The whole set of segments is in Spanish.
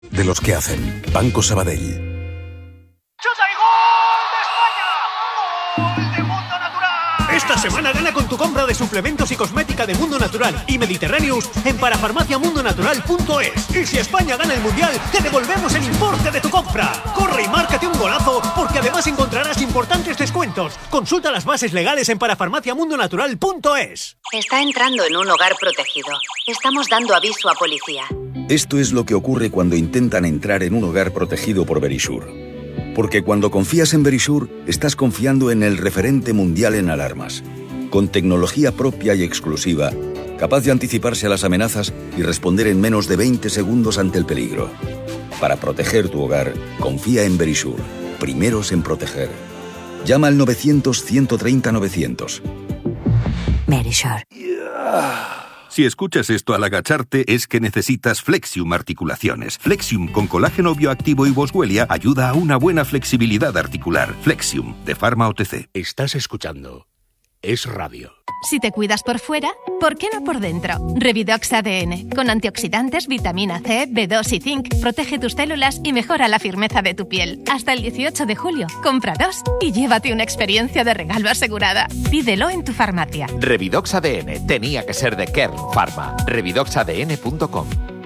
de los que hacen. Banco Sabadell. Esta semana gana con tu compra de suplementos y cosmética de Mundo Natural y Mediterráneos en parafarmaciamundonatural.es. Y si España gana el Mundial, te devolvemos el importe de tu compra. Corre y márcate un golazo, porque además encontrarás importantes descuentos. Consulta las bases legales en parafarmaciamundonatural.es. Está entrando en un hogar protegido. Estamos dando aviso a policía. Esto es lo que ocurre cuando intentan entrar en un hogar protegido por Verisure. Porque cuando confías en Verisure, estás confiando en el referente mundial en alarmas, con tecnología propia y exclusiva, capaz de anticiparse a las amenazas y responder en menos de 20 segundos ante el peligro. Para proteger tu hogar, confía en Verisure, primeros en proteger. Llama al 900-130-900. Verisure. Si escuchas esto al agacharte, es que necesitas Flexium Articulaciones. Flexium con colágeno bioactivo y boswellia ayuda a una buena flexibilidad articular. Flexium, de Pharma OTC. Estás escuchando Es Radio. Si te cuidas por fuera, ¿por qué no por dentro? Revidox ADN, con antioxidantes, vitamina C, B2 y zinc, protege tus células y mejora la firmeza de tu piel. Hasta el 18 de julio, compra 2 y llévate una experiencia de regalo asegurada. Pídelo en tu farmacia. Revidox ADN tenía que ser de Kern Pharma. Revidoxadn.com.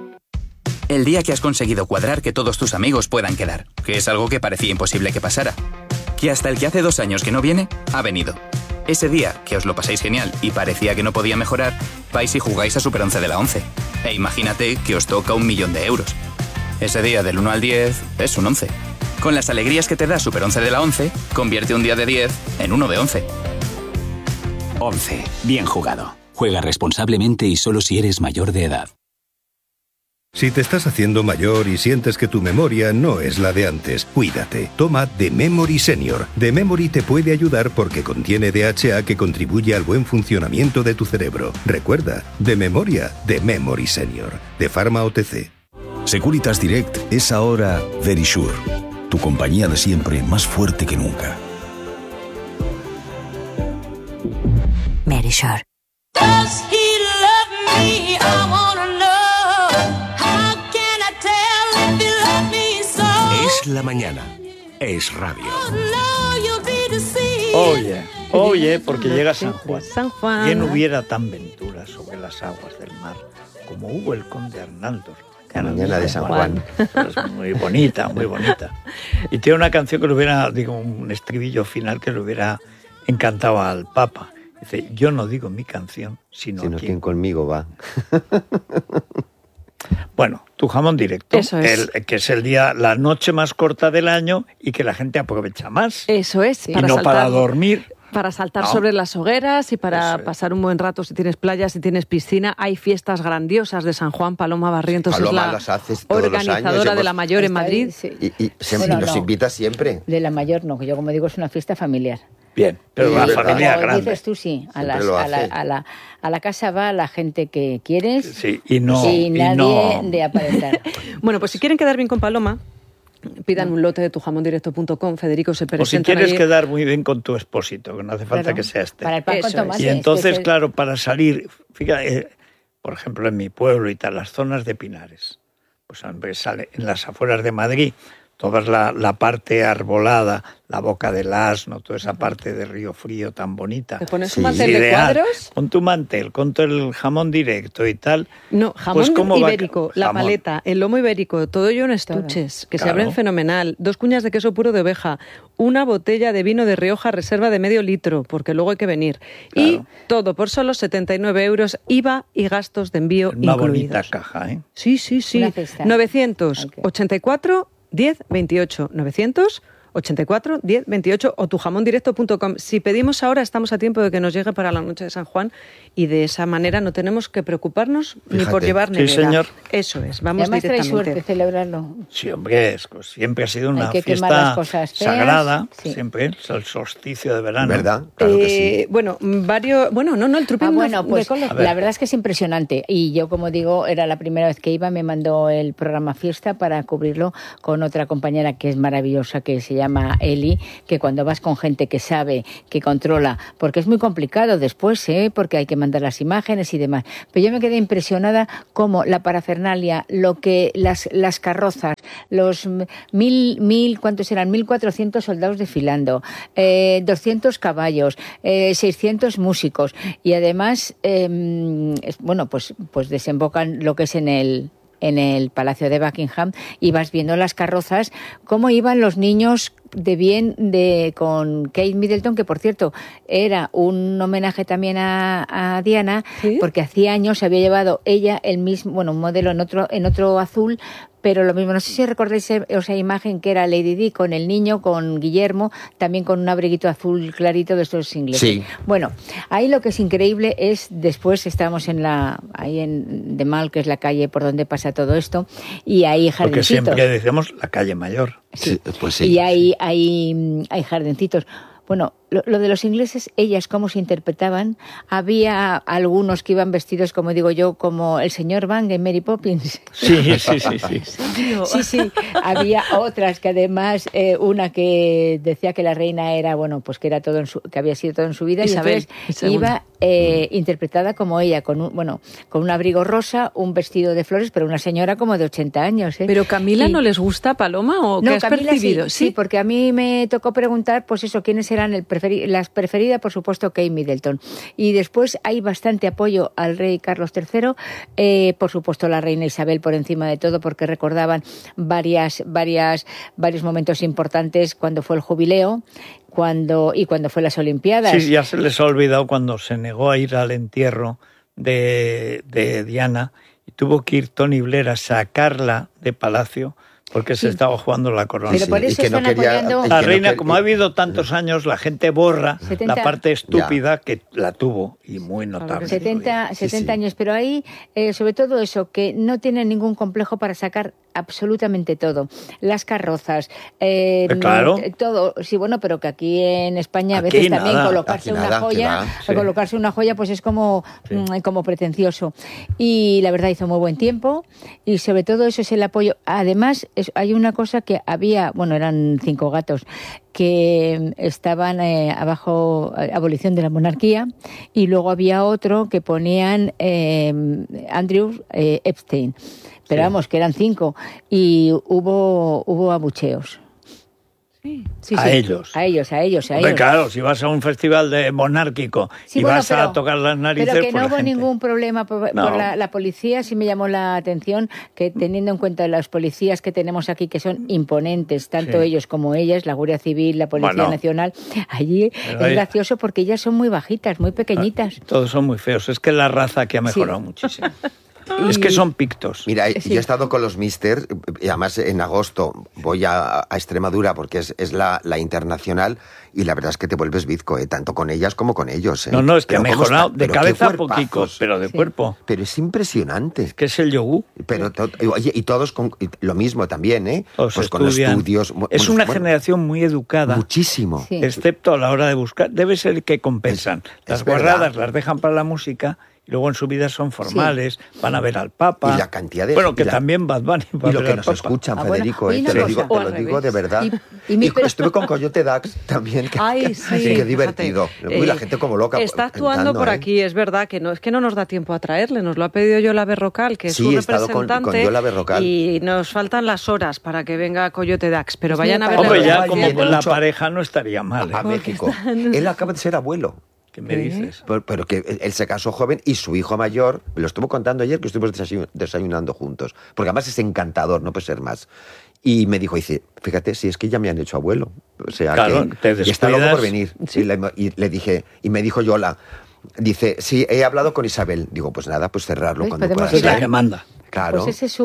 El día que has conseguido cuadrar que todos tus amigos puedan quedar, que es algo que parecía imposible que pasara. Que hasta el que hace 2 años que no viene, ha venido. Ese día, que os lo pasáis genial y parecía que no podía mejorar, vais y jugáis a Super 11 de la 11. E imagínate que os toca 1.000.000 de euros. Ese día del 1 al 10 es un 11. Con las alegrías que te da Super 11 de la 11, convierte un día de 10 en uno de 11. 11. Bien jugado. Juega responsablemente y solo si eres mayor de edad. Si te estás haciendo mayor y sientes que tu memoria no es la de antes, cuídate. Toma The Memory Senior. The Memory te puede ayudar porque contiene DHA que contribuye al buen funcionamiento de tu cerebro. Recuerda, de memoria, The Memory Senior. De Pharma OTC. Securitas Direct es ahora Verisure. Tu compañía de siempre, más fuerte que nunca. Verisure. Es la mañana. Es Radio. Oye, porque llega San Juan. San Juan. ¿Quién hubiera tan ventura sobre las aguas del mar como hubo el conde Arnaldo? La mañana de San Juan. Es muy bonita, muy bonita. Y tiene una canción que le hubiera, un estribillo final que le hubiera encantado al Papa. Dice, yo no digo mi canción, sino quien conmigo va. Bueno, tu jamón directo. Eso es. Que es el día, la noche más corta del año y que la gente aprovecha más. Eso es. Y no para dormir. Para saltar sobre las hogueras y para pasar un buen rato si tienes playa, si tienes piscina. Hay fiestas grandiosas de San Juan. Paloma Barrientos Paloma es las hace organizadora los años, de la mayor en Madrid. Sí. Y siempre nos invita siempre. De la mayor no, que yo como digo es una fiesta familiar. Bien, pero la familia como grande. Dices tú sí, a la casa va la gente que quieres sí, y nadie de aparentar. Bueno, pues si quieren quedar bien con Paloma, pidan un lote de tujamondirecto.com. Federico se presenta. O si quieres quedar muy bien con tu expósito, que no hace falta que sea este. Para el pan con tomate. Y entonces, claro, para salir, fíjate, por ejemplo, en mi pueblo y tal, las zonas de pinares, pues sale en las afueras de Madrid, toda la parte arbolada, la Boca del Asno, toda esa parte de Río Frío tan bonita. ¿Te pones un mantel de cuadros? Con tu mantel, con todo el jamón directo y tal. No, jamón ibérico, la paleta, el lomo ibérico, todo ello en estuches, que se abren fenomenal. 2 cuñas de queso puro de oveja, una botella de vino de Rioja reserva de medio litro, porque luego hay que venir. Claro. Y todo por solo 79 euros, IVA y gastos de envío una incluidos. Bonita caja, ¿eh? Sí. 984 10 28 984 10 28 o tujamondirecto.com. Si pedimos ahora, estamos a tiempo de que nos llegue para la noche de San Juan y de esa manera no tenemos que preocuparnos ni por llevar nevera. Sí, señor. Eso es, vamos directamente. Además trae suerte celebrarlo. Sí, hombre, siempre ha sido una fiesta sagrada, siempre, es el solsticio de verano. ¿Verdad? Claro que sí. El trupín pues la verdad es que es impresionante y yo, como digo, era la primera vez que iba, me mandó el programa Fiesta para cubrirlo con otra compañera que es maravillosa, que se llama llama Eli, que cuando vas con gente que sabe, que controla, porque es muy complicado después, porque hay que mandar las imágenes y demás. Pero yo me quedé impresionada cómo la parafernalia, lo que las carrozas, los ¿cuántos eran? 1.400 soldados desfilando, 200 caballos, 600 músicos, y además, bueno, pues desembocan lo que es en el Palacio de Buckingham, y vas viendo las carrozas, cómo iban los niños con Kate Middleton, que por cierto era un homenaje también a Diana, ¿sí? Porque hacía años había llevado ella el mismo, bueno, un modelo en otro azul, pero lo mismo, no sé si recordáis esa imagen que era Lady Di con el niño, con Guillermo, también con un abriguito azul clarito de estos ingleses. Sí. Bueno, ahí lo que es increíble es, después estábamos ahí en The Mall, que es la calle por donde pasa todo esto, y hay jardincitos. Porque siempre decimos la calle mayor. Sí, pues sí. Y hay jardincitos. Bueno, lo de los ingleses, ellas cómo se interpretaban, había algunos que iban vestidos, como digo yo, como el señor Bang en Mary Poppins. Sí. Sí, había otras que además, una que decía que la reina era, bueno, pues que era todo que había sido todo en su vida, Isabel, y entonces iba interpretada como ella, con un abrigo rosa, un vestido de flores, pero una señora como de 80 años. ¿Pero Camila no les gusta, Paloma, o qué has Camila percibido? Sí, porque a mí me tocó preguntar, pues eso, quiénes eran las preferidas, por supuesto, Kate Middleton. Y después hay bastante apoyo al rey Carlos III, por supuesto la reina Isabel por encima de todo, porque recordaban varios momentos importantes, cuando fue el jubileo, cuando fue las Olimpiadas. Sí, ya se les ha olvidado cuando se negó a ir al entierro de Diana y tuvo que ir Tony Blair a sacarla de palacio, porque se estaba jugando la corona. Pero por eso están apoyando... La reina, como ha habido tantos años, la gente borra la parte estúpida que la tuvo, y muy notable. 70 años, pero ahí, sobre todo eso, que no tienen ningún complejo para sacar absolutamente todo. Las carrozas, claro. Todo. Sí, bueno, pero que aquí en España a veces también colocarse una joya, pues es como pretencioso. Y la verdad hizo muy buen tiempo, y sobre todo eso es el apoyo. Además, hay una cosa que había, bueno, eran 5 gatos que estaban abajo, abolición de la monarquía, y luego había otro que ponían Andrew Epstein, pero vamos, que eran 5, y hubo abucheos. Sí, a ellos. Hombre, claro, si vas a un festival monárquico vas a tocar las narices... Pero que no hubo ningún problema por la policía. Sí me llamó la atención que, teniendo en cuenta las policías que tenemos aquí, que son imponentes, tanto ellos como ellas, la Guardia Civil, la Policía Nacional, allí es gracioso porque ellas son muy bajitas, muy pequeñitas. Todos son muy feos. Es que la raza que ha mejorado muchísimo. Es que son pictos. Mira, yo he estado con los Mister, y además en agosto voy a Extremadura porque es la internacional, y la verdad es que te vuelves bizco, tanto con ellas como con ellos. No, es que ha mejorado de cabeza poquito, pero de cuerpo. Pero es impresionante. Es que es el yogur. Pero, oye, y todos con lo mismo también, pues con estudios. Es una generación muy educada. Muchísimo. Sí. Excepto a la hora de buscar. Debe ser que compensan. Las guarradas las dejan para la música, y luego en su vida son formales, van a ver al Papa. Y la cantidad de... Bueno, que también Bad Bunny va y lo a ver que al nos Papa. escuchan, Federico, te lo digo de verdad. Y estuve con Coyote Dax también, que divertido. Uy, la gente como loca. Está actuando por aquí, es verdad, que no nos da tiempo a traerle, nos lo ha pedido Yola Berrocal, que es su representante, con Yola Berrocal. Y nos faltan las horas para que venga Coyote Dax, pero vayan a ver... Hombre, ya como la pareja no estaría mal. A México. Él acaba de ser abuelo. ¿Qué me dices? Pero que él se casó joven, y su hijo mayor, me lo estuvo contando ayer, que estuvimos desayunando juntos, porque además es encantador, no puede ser más. Y me dijo, fíjate, si es que ya me han hecho abuelo. O sea, claro, y está loco por venir. Sí. Y le dije, y me dijo Yola, dice, sí, he hablado con Isabel. Digo, pues nada, pues cerrarlo cuando pueda. Es la que manda. Claro. Pues ese es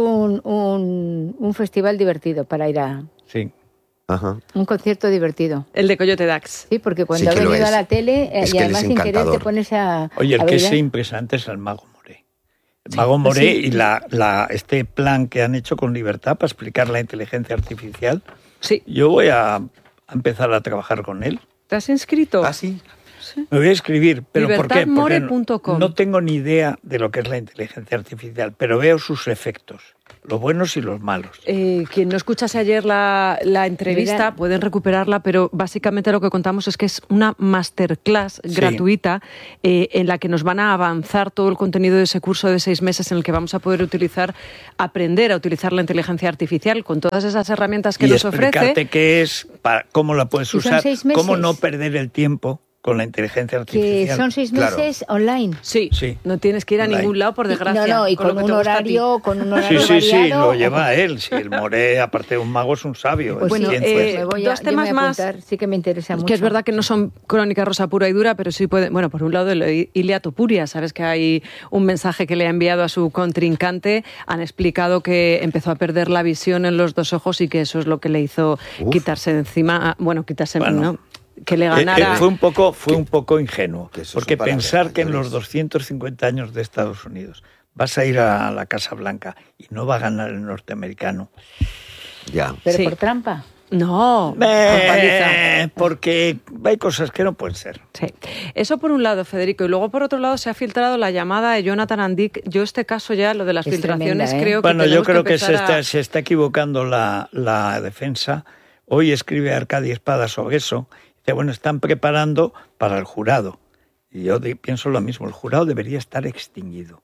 un festival divertido para ir a... Sí. Ajá. Un concierto divertido. El de Coyote Dax. Sí, porque cuando ha venido a la tele, y además sin querer te pones a... Oye, el que es impresionante es el Mago Moré. El Mago Moré y este plan que han hecho con Libertad para explicar la inteligencia artificial. Sí. Yo voy a empezar a trabajar con él. ¿Te has inscrito? Ah, sí. Sí. Me voy a escribir, pero ¿por qué? Porque no tengo ni idea de lo que es la inteligencia artificial, pero veo sus efectos, los buenos y los malos. Quien no escuchase ayer la entrevista, pueden recuperarla, pero básicamente lo que contamos es que es una masterclass gratuita en la que nos van a avanzar todo el contenido de ese curso de 6 meses en el que vamos a poder aprender a utilizar la inteligencia artificial con todas esas herramientas que nos ofrece. Y explicarte qué es, cómo la puedes usar, cómo no perder el tiempo con la inteligencia artificial. Que son 6 meses online. Sí, no tienes que ir a ningún lado, por desgracia. No, y con un horario variado. Sí, lo lleva él. Si el Moré, aparte de un mago, es un sabio. Pues bueno, dos temas más. Sí que me interesa mucho. Que es verdad que no son crónica rosa pura y dura, pero sí pueden. Bueno, por un lado, Ilia Topuria, sabes que hay un mensaje que le ha enviado a su contrincante. Han explicado que empezó a perder la visión en los 2 ojos y que eso es lo que le hizo quitarse de encima. ¿no? Que le ganara. Fue un poco ingenuo, porque pensar que en los 250 años de Estados Unidos vas a ir a la Casa Blanca y no va a ganar el norteamericano. Ya. ¿Pero por trampa? No, porque hay cosas que no pueden ser. Sí. Eso por un lado, Federico, y luego por otro lado se ha filtrado la llamada de Jonathan Andic. Yo este caso ya, lo de las filtraciones, creo que yo creo que se está equivocando la defensa. Hoy escribe Arcadia Espada sobre eso. Dice, bueno, están preparando para el jurado. Y yo pienso lo mismo, el jurado debería estar extinguido.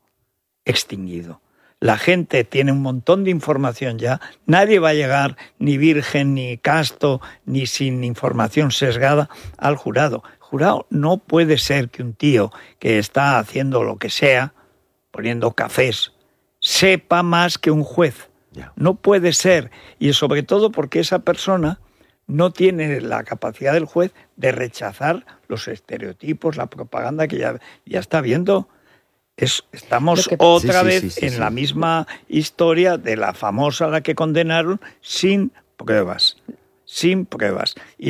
La gente tiene un montón de información ya, nadie va a llegar ni virgen, ni casto, ni sin información sesgada al jurado. Jurado, no puede ser que un tío que está haciendo lo que sea, poniendo cafés, sepa más que un juez. No puede ser. Y sobre todo porque esa persona no tiene la capacidad del juez de rechazar los estereotipos, la propaganda que ya está viendo. Estamos otra vez en la misma historia de la famosa a la que condenaron sin pruebas. Y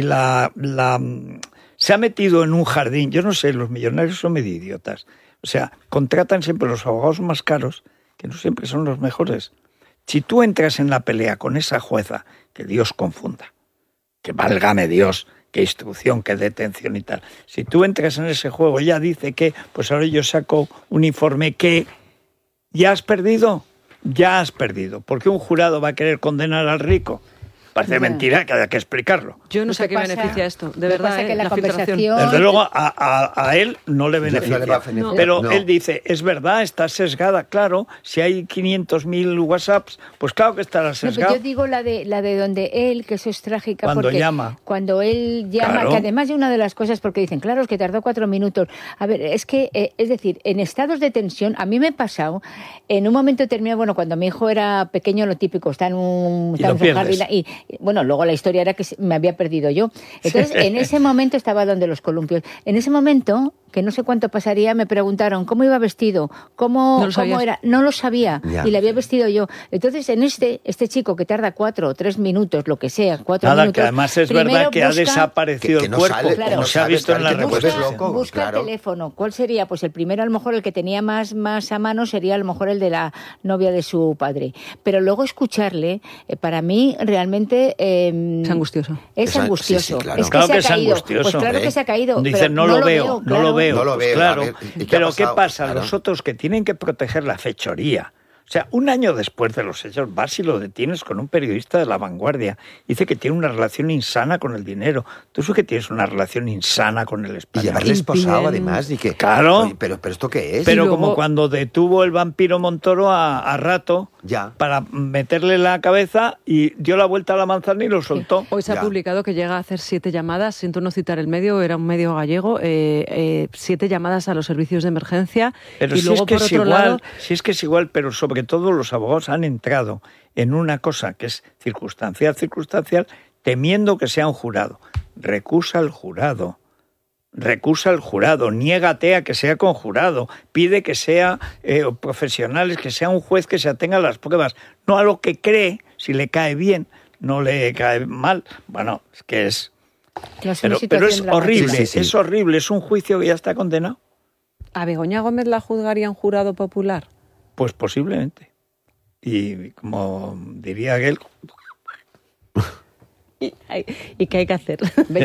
se ha metido en un jardín. Yo no sé, los millonarios son medio idiotas. O sea, contratan siempre los abogados más caros, que no siempre son los mejores. Si tú entras en la pelea con esa jueza, que Dios confunda, que válgame Dios, qué instrucción, qué detención y tal. Si tú entras en ese juego, ella dice que, pues ahora yo saco un informe que ya has perdido, porque un jurado va a querer condenar al rico. Parece mentira que haya que explicarlo. Yo no sé a qué beneficia esto, de verdad, que la conversación... Desde luego a él no le beneficia. No. Pero él dice, es verdad, está sesgada, claro, si hay 500.000 WhatsApps, pues claro que estará sesgado. Pero yo digo la de donde él, que eso es trágica, cuando él llama, claro. Que además de una de las cosas, porque dicen, claro, es que tardó 4 minutos. A ver, es que, es decir, en estados de tensión, a mí me ha pasado, en un momento determinado, bueno, cuando mi hijo era pequeño, lo típico, está en un jardín y bueno, luego la historia era que me había perdido yo. Entonces, en ese momento estaba donde los columpios. En ese momento, que no sé cuánto pasaría, me preguntaron cómo iba vestido, cómo era. No lo sabía, y le había vestido yo. Entonces, en este chico que tarda 4 o 3 minutos, lo que sea, 4 minutos... que además es verdad que ha desaparecido el cuerpo, como se ha visto en la reposición. Busca el teléfono. ¿Cuál sería? Pues el primero, a lo mejor, el que tenía más a mano sería a lo mejor el de la novia de su padre. Pero luego escucharle, para mí, realmente... es angustioso. Es angustioso. Sí, claro. Es que claro se ha caído. Pues claro que se ha caído. Dicen, no lo veo. Claro. Pero ¿qué pasa? Claro. Los otros que tienen que proteger la fechoría. O sea, un año después de los hechos, vas y lo detienes con un periodista de La Vanguardia. Dice que tiene una relación insana con el dinero. Tú sabes que tienes una relación insana con el español. Y llevarle esposado, además. Y que, claro. Oye, pero ¿esto qué es? Pero luego, como cuando detuvo el vampiro Montoro a Rato para meterle la cabeza y dio la vuelta a la manzana y lo soltó. Hoy se ha publicado que llega a hacer 7 llamadas, siento no citar el medio, era un medio gallego, 7 llamadas a los servicios de emergencia. Pero y si luego, es que por es otro igual, lado... si es que es igual, pero sobre todo los abogados han entrado en una cosa que es circunstancial, temiendo que sea un jurado. Recusa al jurado, niégate a que sea con jurado, pide que sea profesionales, que sea un juez que se atenga a las pruebas, no a lo que cree, si le cae bien, no le cae mal. Bueno, es que es... Pero es horrible, es horrible, es un juicio que ya está condenado. ¿A Begoña Gómez la juzgaría un jurado popular? Pues posiblemente. Y como diría aquel, ¿Y qué hay que hacer?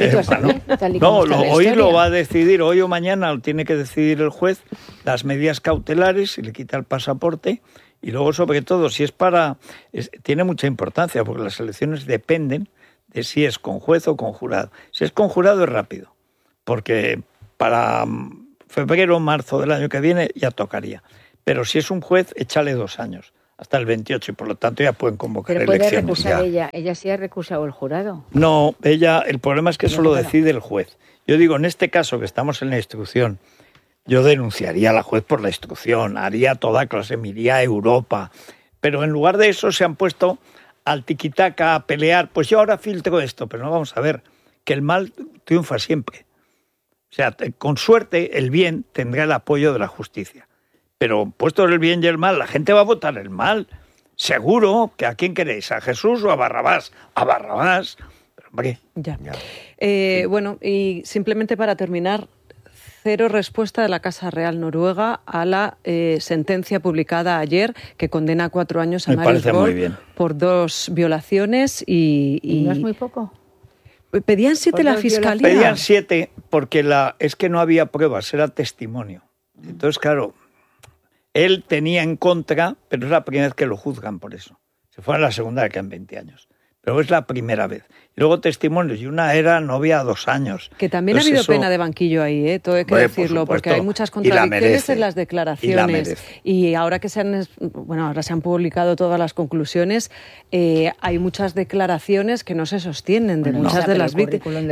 Hoy lo va a decidir, hoy o mañana tiene que decidir el juez las medidas cautelares, si le quita el pasaporte, y luego sobre todo si es tiene mucha importancia porque las elecciones dependen de si es con juez o con jurado. Si es con jurado es rápido, porque para febrero o marzo del año que viene ya tocaría. Pero si es un juez, échale 2 años. Hasta el 28, y por lo tanto ya pueden convocar elecciones. ¿Pero puede recusar ella sí ha recusado el jurado? No, el problema es que eso lo decide el juez. Yo digo, en este caso que estamos en la instrucción, yo denunciaría a la juez por la instrucción, haría toda clase, me iría a Europa, pero en lugar de eso se han puesto al tiquitaca a pelear, pues yo ahora filtro esto, pero no, vamos a ver, que el mal triunfa siempre. O sea, con suerte el bien tendrá el apoyo de la justicia. Pero puesto el bien y el mal, la gente va a votar el mal. Seguro que ¿a quién queréis? ¿A Jesús o a Barrabás? A Barrabás. Pero, hombre. Ya. Bueno, y simplemente para terminar, 0 respuesta de la Casa Real Noruega a la sentencia publicada ayer que condena a 4 años a Marius Borg por 2 violaciones y... ¿No es muy poco? Pedían 7 la Fiscalía. Pedían 7 porque es que no había pruebas, era testimonio. Entonces, claro... Él tenía en contra, pero es la primera vez que lo juzgan por eso. Se fue a la segunda vez que en 20 años. Pero es la primera vez. Y luego testimonios, y una era novia a 2 años. Que también ha habido pena de banquillo ahí, todo hay que decirlo, porque hay muchas contradicciones en las declaraciones. Y ahora que se han publicado todas las conclusiones, hay muchas declaraciones que no se sostienen de muchas de las víctimas.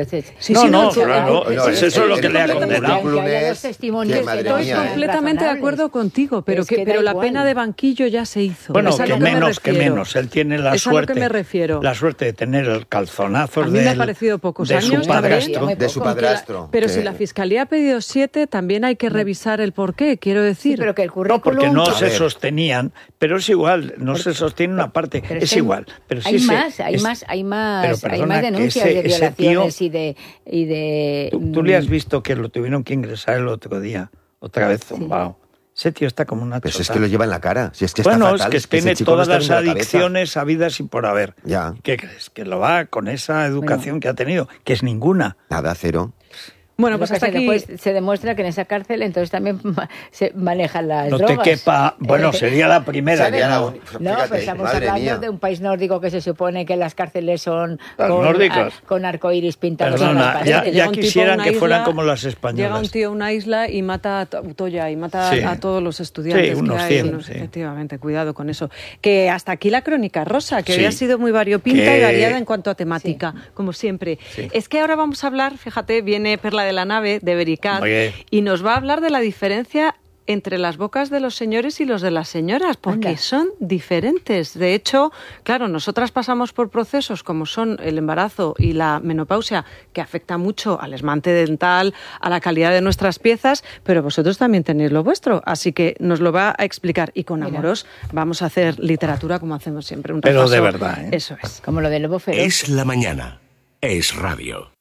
Eso es lo que le ha condenado. Estoy completamente de acuerdo contigo, pero la pena de banquillo ya se hizo. Bueno, que menos. Él tiene la suerte. Es a lo que me refiero. La suerte de tener el calzonazo me ha parecido pocos años de su padrastro. Pero si la Fiscalía ha pedido 7, también hay que revisar el porqué, quiero decir. Sí, pero que el currículum... No, porque no se sostenían, pero es igual, se sostiene una parte, es igual. Pero sí hay más denuncias de violaciones y de... Tú le has visto que lo tuvieron que ingresar el otro día, otra vez zumbao. Ese tío está como una chota. Pero es que lo lleva en la cara. Si es que bueno, está fatal, es que tiene todas las adicciones habidas y por haber. Ya. ¿Qué crees? Que lo va con esa educación que ha tenido, que es ninguna. Nada, 0. Bueno, pues hasta aquí... Después se demuestra que en esa cárcel entonces también se manejan las drogas. No te quepa... Bueno, sería la primera. No, pero estamos hablando de un país nórdico que se supone que las cárceles son con arcoíris pintados en las paredes. Ya quisieran que fueran como las españolas. Llega un tío a una isla y mata a todos los estudiantes unos que hay. 100, efectivamente, cuidado con eso. Que hasta aquí la crónica rosa, que hoy ha sido muy variopinta y variada en cuanto a temática, como siempre. Sí. Es que ahora vamos a hablar, fíjate, viene Perla de la Nave de Vericat y nos va a hablar de la diferencia entre las bocas de los señores y los de las señoras, porque son diferentes. De hecho, claro, nosotras pasamos por procesos como son el embarazo y la menopausia, que afecta mucho al esmalte dental, a la calidad de nuestras piezas, pero vosotros también tenéis lo vuestro, así que nos lo va a explicar. Y con Amorós vamos a hacer literatura como hacemos siempre. Un pero de verdad, ¿eh? Eso es. Como lo de Lobo Feroz. Es la mañana. Es radio.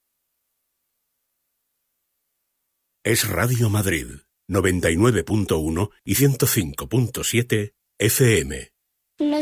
Es Radio Madrid, 99.1 y 105.7 FM.